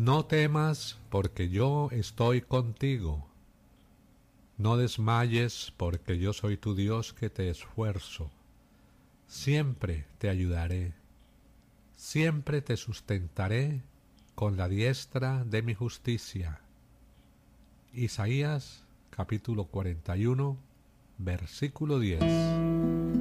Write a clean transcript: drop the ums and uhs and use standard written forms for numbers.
No temas, porque yo estoy contigo. No desmayes, porque yo soy tu Dios que te esfuerzo. Siempre te ayudaré. Siempre te sustentaré con la diestra de mi justicia. Isaías capítulo 41, versículo 10.